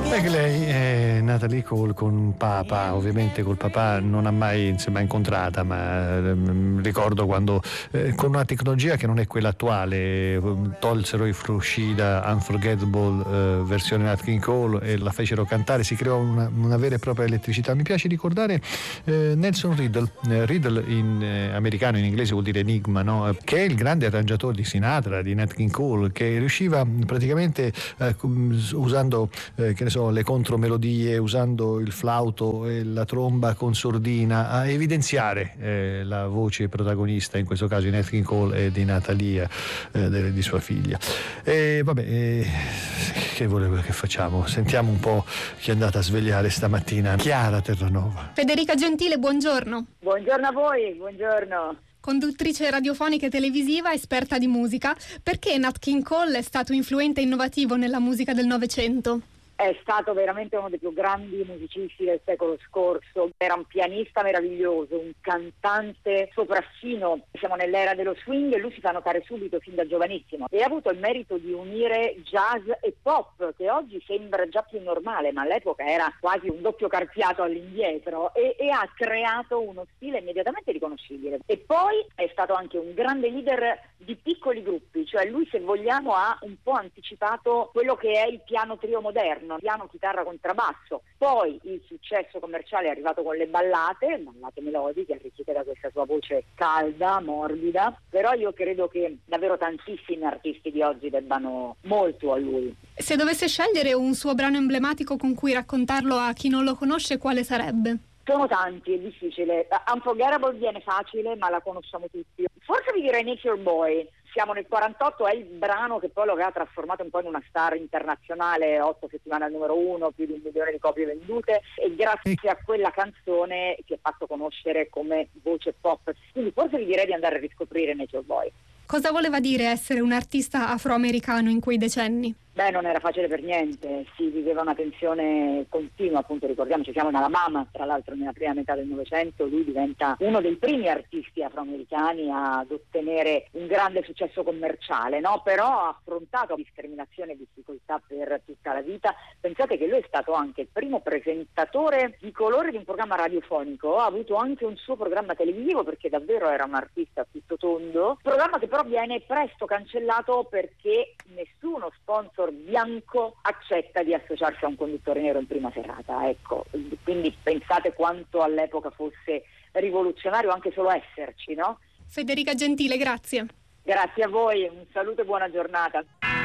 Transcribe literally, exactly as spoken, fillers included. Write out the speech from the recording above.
Beh, lei è Natalie Cole con Papa, ovviamente col papà non ha mai insomma, incontrata, ma ehm, ricordo quando eh, con una tecnologia che non è quella attuale eh, tolsero i Fruscida Unforgettable eh, versione Nat King Cole e la fecero cantare, si creò una, una vera e propria elettricità. Mi piace ricordare eh, Nelson Riddle, eh, Riddle in eh, americano, in inglese vuol dire enigma, no? Che è il grande arrangiatore di Sinatra, di Nat King Cole, che riusciva praticamente eh, usando eh, che ne so, le contromelodie, usando il flauto e la tromba con sordina a evidenziare eh, la voce protagonista, in questo caso di Nat King Cole e di Natalia, eh, di sua figlia. E vabbè, eh, che volevo che facciamo? Sentiamo un po' chi è andata a svegliare stamattina Chiara Terranova. Federica Gentile, buongiorno. Buongiorno a voi, buongiorno. Conduttrice radiofonica e televisiva, esperta di musica, perché Nat King Cole è stato influente e innovativo nella musica del Novecento? È stato veramente uno dei più grandi musicisti del secolo scorso, era un pianista meraviglioso, un cantante sopraffino, siamo nell'era dello swing e lui si fa notare subito fin da giovanissimo e ha avuto il merito di unire jazz e pop, che oggi sembra già più normale, ma all'epoca era quasi un doppio carpiato all'indietro e, e ha creato uno stile immediatamente riconoscibile. E poi è stato anche un grande leader di piccoli gruppi, cioè lui, se vogliamo, ha un po' anticipato quello che è il piano trio moderno, piano, chitarra, contrabbasso. Poi il successo commerciale è arrivato con le ballate, ballate melodiche arricchite da questa sua voce calda, morbida, però io credo che davvero tantissimi artisti di oggi debbano molto a lui. Se dovesse scegliere un suo brano emblematico con cui raccontarlo a chi non lo conosce, quale sarebbe? Sono tanti, è difficile. Unforgettable viene facile, ma la conosciamo tutti. Forse vi direi Nature Boy. Siamo nel quarantotto, è il brano che poi lo aveva trasformato un po' in una star internazionale, otto settimane al numero uno, più di un milione di copie vendute, e grazie a quella canzone si è fatto conoscere come voce pop. Quindi forse vi direi di andare a riscoprire Nature Boy. Cosa voleva dire essere un artista afroamericano in quei decenni? Beh, non era facile per niente, si viveva una tensione continua, appunto ricordiamoci, siamo in Alabama, tra l'altro nella prima metà del Novecento, lui diventa uno dei primi artisti afroamericani ad ottenere un grande successo commerciale, no? Però ha affrontato discriminazione e difficoltà per tutta la vita. Pensate che lui è stato anche il primo presentatore di colore di un programma radiofonico, ha avuto anche un suo programma televisivo perché davvero era un artista tutto tondo, programma che però viene presto cancellato perché nessuno sponsor bianco accetta di associarsi a un conduttore nero in prima serata, ecco, quindi pensate quanto all'epoca fosse rivoluzionario anche solo esserci, no? Federica Gentile, grazie. Grazie a voi, un saluto e buona giornata.